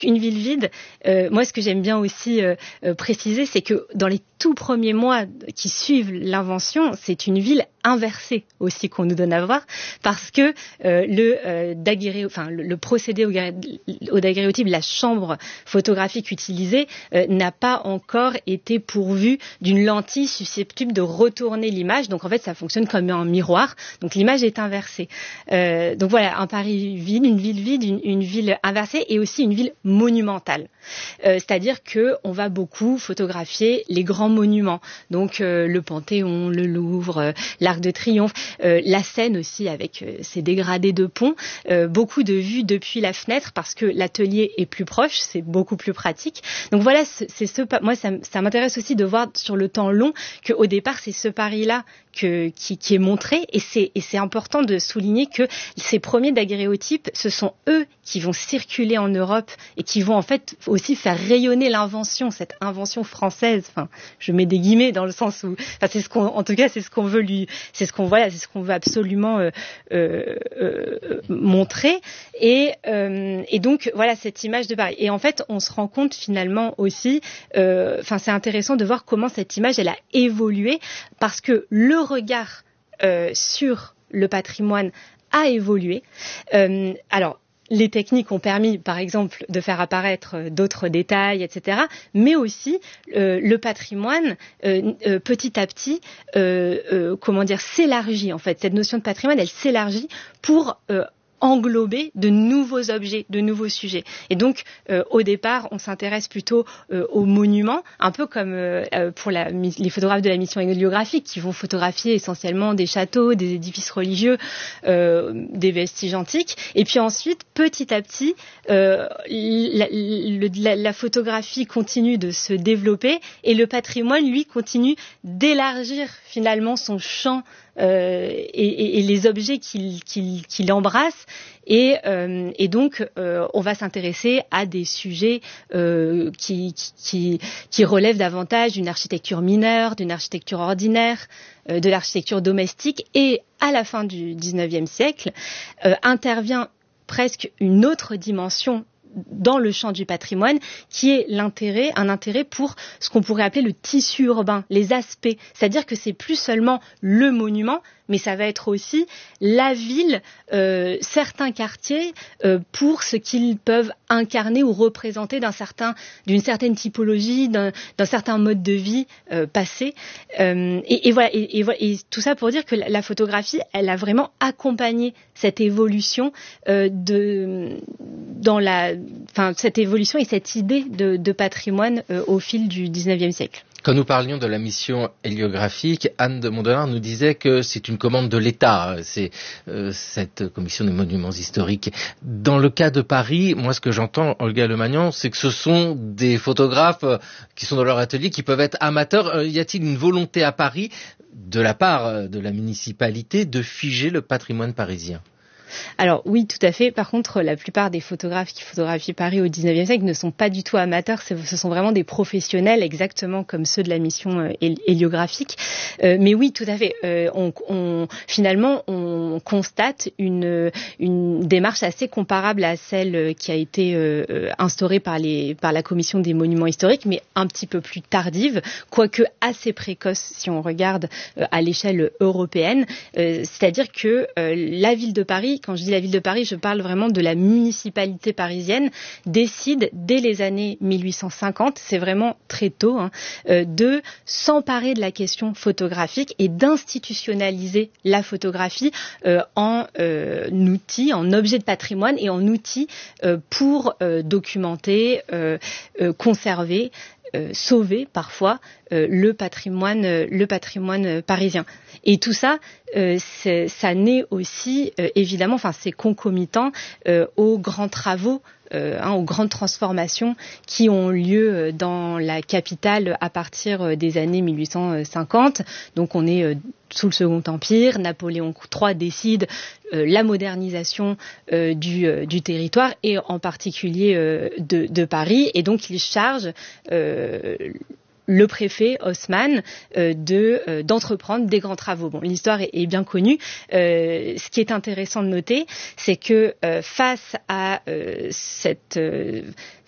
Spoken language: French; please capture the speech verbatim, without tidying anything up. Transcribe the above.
Une ville vide, euh, moi ce que j'aime bien aussi euh, euh, préciser, c'est que dans les tout premiers mois qui suivent l'invention, c'est une ville inversée aussi qu'on nous donne à voir, parce que euh, le, euh, daguerré, enfin, le, le procédé au, au daguerréotype, la chambre photographique utilisée, euh, n'a pas encore été pourvu d'une lentille susceptible de retourner l'image. Donc en fait, ça fonctionne comme un miroir. Donc l'image est inversée. Euh, donc voilà, un Paris vide, une ville vide, une, une ville inversée, et aussi une ville monumentale. Euh, c'est-à-dire que on va beaucoup photographier les grands monuments. Donc euh, le Panthéon, le Louvre, euh, l'Arc de Triomphe, euh, la Seine aussi avec euh, ses dégradés de pont. Euh, beaucoup de vues depuis la fenêtre parce que l'atelier est plus proche, c'est beaucoup plus pratique. Donc voilà, c'est ce, moi ça, ça m'intéresse aussi de voir sur le temps long qu'au départ c'est ce Paris-là que, qui, qui est montré, et c'est, et c'est important de souligner que ces premiers daguerréotypes, ce sont eux qui vont circuler en Europe et qui vont en fait aussi faire rayonner l'invention, cette invention française. Enfin, je mets des guillemets dans le sens où, enfin, c'est ce qu'on, en tout cas, c'est ce qu'on veut lui, c'est ce qu'on voilà, c'est ce qu'on veut absolument euh, euh, euh, montrer. Et, euh, et donc voilà cette image de Paris. Et en fait, on se rend compte finalement aussi, euh, enfin, c'est intéressant de voir comment cette image elle a évolué, parce que le regard euh, sur le patrimoine a évolué. Euh, alors, les techniques ont permis, par exemple, de faire apparaître d'autres détails, et cetera. Mais aussi, euh, le patrimoine, euh, euh, petit à petit, euh, euh, comment dire, s'élargit. En fait, cette notion de patrimoine, elle s'élargit pour euh, englober de nouveaux objets, de nouveaux sujets. Et donc, euh, au départ, on s'intéresse plutôt euh, aux monuments, un peu comme euh, pour la, les photographes de la mission héliographique qui vont photographier essentiellement des châteaux, des édifices religieux, euh, des vestiges antiques. Et puis ensuite, petit à petit, euh, la, la, la photographie continue de se développer et le patrimoine, lui, continue d'élargir finalement son champ Euh, et, et, et les objets qu'il, qu'il, qu'il embrasse, et, euh, et donc euh, on va s'intéresser à des sujets euh, qui, qui, qui relèvent davantage d'une architecture mineure, d'une architecture ordinaire, euh, de l'architecture domestique, et à la fin du dix-neuvième siècle euh, intervient presque une autre dimension dans le champ du patrimoine, qui est l'intérêt, un intérêt pour ce qu'on pourrait appeler le tissu urbain, les aspects. C'est-à-dire que c'est plus seulement le monument, mais ça va être aussi la ville, euh, certains quartiers, euh, pour ce qu'ils peuvent incarner ou représenter d'un certain, d'une certaine typologie, d'un, d'un certain mode de vie euh, passé. Euh, et, et voilà, et, et, et tout ça pour dire que la, la photographie, elle a vraiment accompagné cette évolution euh, de, dans la, enfin cette évolution et cette idée de, de patrimoine euh, au fil du dix-neuvième siècle. Quand nous parlions de la mission héliographique, Anne de Mondelard nous disait que c'est une commande de l'État, c'est euh, cette commission des monuments historiques. Dans le cas de Paris, moi ce que j'entends, Olga Lemagnan, c'est que ce sont des photographes qui sont dans leur atelier, qui peuvent être amateurs. Euh, y a-t-il une volonté à Paris, de la part de la municipalité, de figer le patrimoine parisien ? Alors oui, tout à fait. Par contre, la plupart des photographes qui photographient Paris au dix-neuvième siècle ne sont pas du tout amateurs. Ce sont vraiment des professionnels, exactement comme ceux de la mission héliographique. Euh, mais oui, tout à fait. Euh, on, on, finalement, on constate une, une démarche assez comparable à celle qui a été euh, instaurée par, les, par la commission des monuments historiques, mais un petit peu plus tardive, quoique assez précoce si on regarde euh, à l'échelle européenne. Euh, c'est-à-dire que euh, la ville de Paris, quand je dis la ville de Paris, je parle vraiment de la municipalité parisienne, décide dès les années mille huit cent cinquante, c'est vraiment très tôt, hein, euh, de s'emparer de la question photographique et d'institutionnaliser la photographie euh, en euh, outil, en objet de patrimoine et en outil euh, pour euh, documenter, euh, euh, conserver, Euh, sauver parfois euh, le patrimoine, euh, le patrimoine euh, parisien. Et tout ça, euh, c'est, ça naît aussi euh, évidemment, enfin c'est concomitant euh, aux grands travaux, euh, hein, aux grandes transformations qui ont lieu dans la capitale à partir des années mille huit cent cinquante. Donc on est euh, sous le Second Empire, Napoléon trois décide euh, la modernisation euh, du, euh, du territoire et en particulier euh, de, de Paris, et donc il charge euh, le préfet Haussmann euh, de euh, d'entreprendre des grands travaux. Bon, l'histoire est, est bien connue. Euh, ce qui est intéressant de noter, c'est que euh, face à euh, cette euh,